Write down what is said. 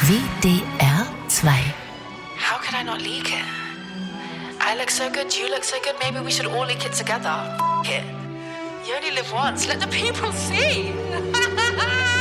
WDR 2. How could I not leak it? I look so good, you look so good, maybe we should all leak it together. It. You only live once, let the people see.